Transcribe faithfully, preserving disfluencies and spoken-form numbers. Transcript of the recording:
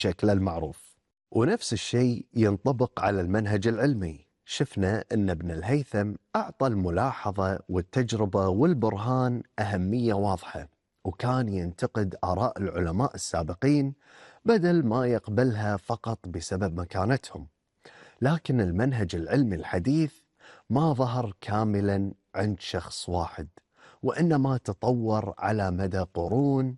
شكله المعروف. ونفس الشيء ينطبق على المنهج العلمي. شفنا أن ابن الهيثم أعطى الملاحظة والتجربة والبرهان أهمية واضحة، وكان ينتقد آراء العلماء السابقين بدل ما يقبلها فقط بسبب مكانتهم. لكن المنهج العلمي الحديث ما ظهر كاملا عند شخص واحد، وإنما تطور على مدى قرون